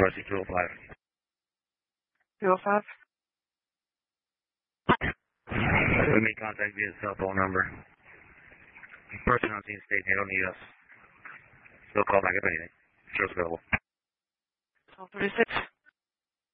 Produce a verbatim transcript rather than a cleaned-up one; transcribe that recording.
Requesting two oh five. two oh five? We make contact via cell phone number. Person on scene state they don't need us. They'll call back if anything. Show's available. twelve thirty-six.